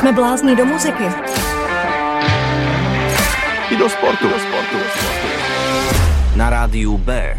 Jsme blázni do muziky. I do sportu. Na rádiu B.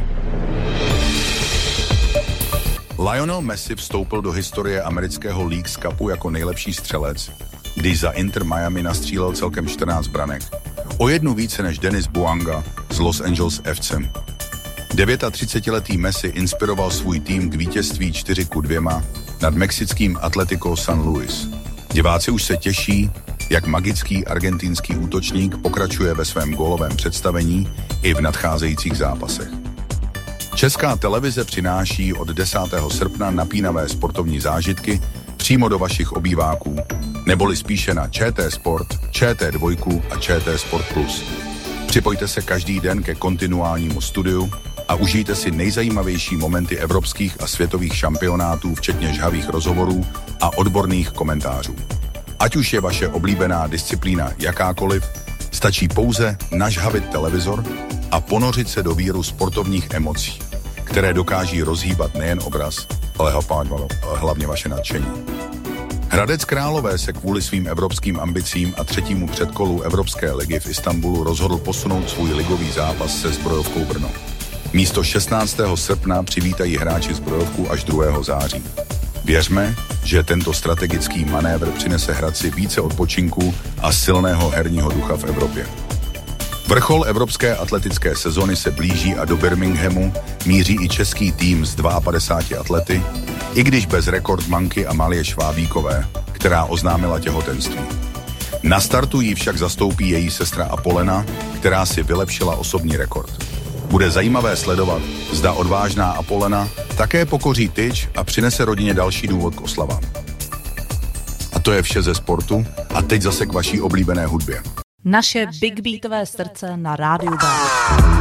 Lionel Messi vstoupil do historie amerického Leagues Cupu jako nejlepší střelec, když za Inter Miami nastřílel celkem 14 branek. O jednu více než Denis Bouanga z Los Angeles FC. 39letý Messi inspiroval svůj tým k vítězství 4-2 nad mexickým Atlético San Luis. Diváci už se těší, jak magický argentinský útočník pokračuje ve svém gólovém představení i v nadcházejících zápasech. Česká televize přináší od 10. srpna napínavé sportovní zážitky přímo do vašich obýváků, neboli spíše na ČT Sport, ČT2 a ČT Sport Plus. Připojte se každý den ke kontinuálnímu studiu a užijte si nejzajímavější momenty evropských a světových šampionátů, včetně žhavých rozhovorů a odborných komentářů. Ať už je vaše oblíbená disciplína jakákoliv, stačí pouze nažhavit televizor a ponořit se do víru sportovních emocí, které dokáží rozhýbat nejen obraz, ale hlavně vaše nadšení. Hradec Králové se kvůli svým evropským ambicím a třetímu předkolu Evropské ligy v Istanbulu rozhodl posunout svůj ligový zápas se Zbrojovkou Brno. Místo 16. srpna přivítají hráči Zbrojovku až 2. září. Věřme, že tento strategický manévr přinese Hradci více odpočinku a silného herního ducha v Evropě. Vrchol evropské atletické sezony se blíží a do Birminghamu míří i český tým z 52 atlety, i když bez rekordmanky Amalie Švábíkové, která oznámila těhotenství. Na startu jí však zastoupí její sestra Apolena, která si vylepšila osobní rekord. Bude zajímavé sledovat, zda odvážná Apolena také pokoří tyč a přinese rodině další důvod k oslavám. A to je vše ze sportu a teď zase k vaší oblíbené hudbě. Naše big beatové srdce na rádiu B.